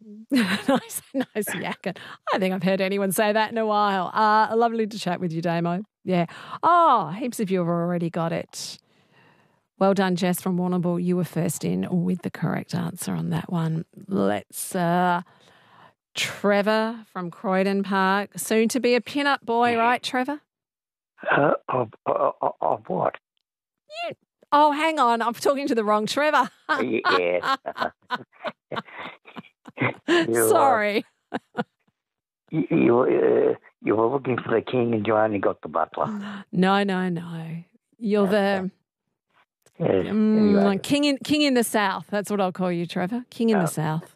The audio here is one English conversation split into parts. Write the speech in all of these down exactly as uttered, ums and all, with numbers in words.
nice, nice yakking. I don't think I've heard anyone say that in a while. Uh, lovely to chat with you, Damo. Yeah. Oh, heaps of you have already got it. Well done, Jess from Warrnambool. You were first in with the correct answer on that one. Let's, uh, Trevor from Croydon Park. Soon to be a pin-up boy, right, Trevor? Uh, of, of, of what? You, oh, hang on. I'm talking to the wrong Trevor. Yes. you, Sorry. Uh, you, you, uh, you were looking for the king and you only got the butler. No, no, no. You're the yes. um, Anyway. king in king in the south. That's what I'll call you, Trevor. King in Oh. the south.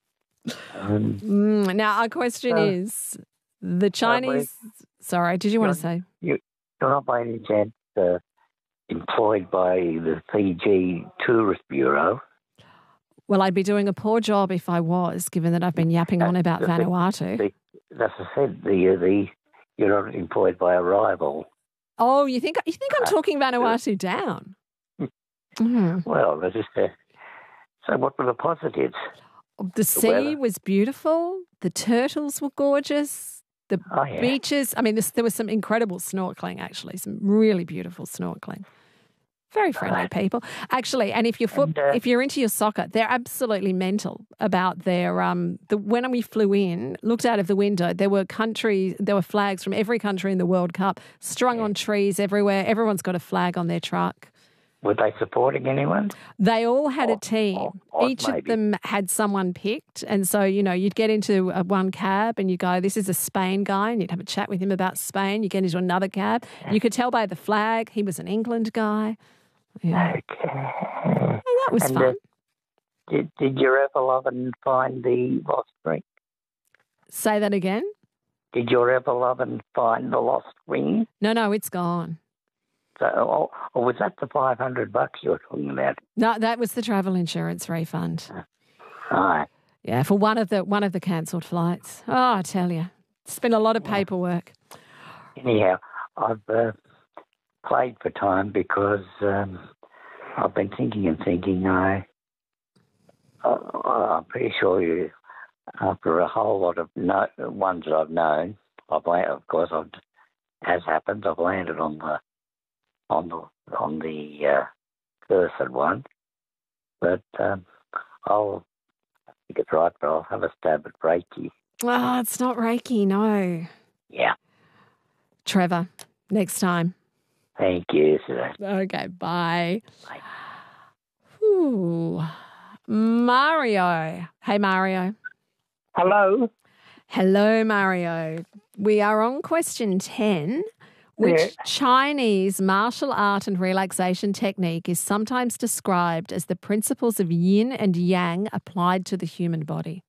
Um, Mm, now, our question uh, is, the Chinese... Sorry, did you want to say? you, you're not by any chance uh, employed by the Fiji Tourist Bureau? Well, I'd be doing a poor job if I was, given that I've been yapping on about the- Vanuatu. The, that's I said, the, the, you're not employed by a rival. Oh, you think you think I'm Uh, talking Vanuatu down? Mm. Well, that's just, uh, so what were the positives? The sea weather. was beautiful. The turtles were gorgeous. The Oh, yeah. beaches. I mean, this, there was some incredible snorkeling, actually, some really beautiful snorkeling. Very friendly people, actually. And if you're foot, And, uh, if you're into your soccer, they're absolutely mental about their. Um, the when we flew in, looked out of the window, there were countries, there were flags from every country in the World Cup strung on trees everywhere. Everyone's got a flag on their truck. Were they supporting anyone? They all had a Or- team. or- or Each maybe. of them had someone picked. And so, you know, you'd get into a, one cab and you go, this is a Spain guy, and you'd have a chat with him about Spain. You get into another cab. You could tell by the flag he was an England guy. Yeah. Okay. And that was And, fun. uh, Did, did you ever love and find the lost ring? Say that again? Did you ever love and find the lost ring? No, no, it's gone. So, or, or was that the five hundred bucks you were talking about? No, that was the travel insurance refund. Right. Yeah, for one of the one of the cancelled flights. Oh, I tell you, it's been a lot of paperwork. Anyhow, I've uh, played for time because um, I've been thinking and thinking. I, I, I'm pretty sure you, after a whole lot of no, ones that I've known, I've landed, of course, I've, as happens, I've landed on the on the on the uh, cursed one. But um, I'll I think it's right, but I'll have a stab at Reiki. Oh, it's not Reiki, no. Yeah. Trevor, next time. Thank you, Suzanne. Okay, bye. Bye. Ooh. Mario. Hey, Mario. Hello. Hello, Mario. We are on question ten. Which Yeah. Chinese martial art and relaxation technique is sometimes described as the principles of yin and yang applied to the human body?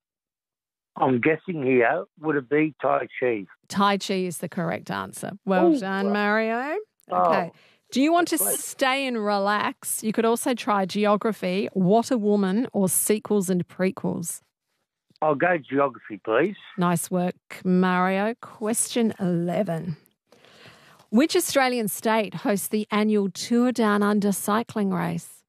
I'm guessing here, would it be Tai Chi? Tai Chi is the correct answer. Well Ooh. done, Mario. Oh, Okay. Do you want to great. stay and relax? You could also try geography, What a Woman, or sequels and prequels. I'll go geography, please. Nice work, Mario. Question eleven. Which Australian state hosts the annual Tour Down Under cycling race?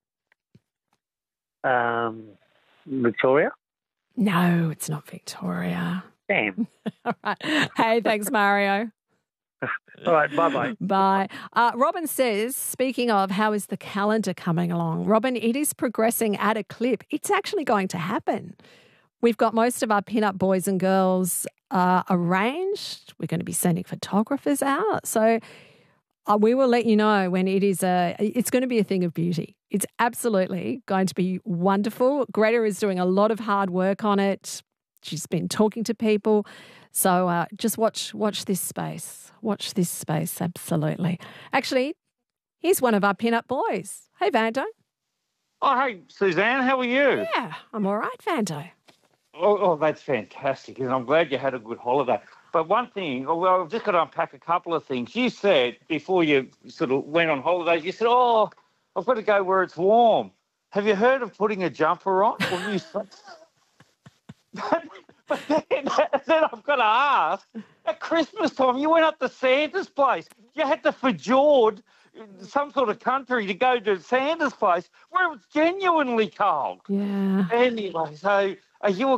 Um, Victoria? No, it's not Victoria. Damn. All right. Hey, thanks, Mario. All right, bye-bye. Bye. Uh, Robin says, speaking of, how is the calendar coming along? Robin, it is progressing at a clip. It's actually going to happen. We've got most of our pin-up boys and girls uh, arranged. We're going to be sending photographers out. So uh, we will let you know when it is a, it's going to be a thing of beauty. It's absolutely going to be wonderful. Greta is doing a lot of hard work on it. She's been talking to people. So uh, just watch watch this space. Watch this space, absolutely. Actually, here's one of our pin-up boys. Hey, Vando. Oh, hey, Suzanne, how are you? Yeah, I'm all right, Vando. Oh, oh, that's fantastic, and I'm glad you had a good holiday. But one thing, oh, well, I've just got to unpack a couple of things. You said before you sort of went on holidays, you said, oh, I've got to go where it's warm. Have you heard of putting a jumper on? Or you... but, but then, then I've got to ask, at Christmas time, you went up to Santa's place. You had to fjord some sort of country to go to Santa's place where it was genuinely cold. Yeah. Anyway, so are you a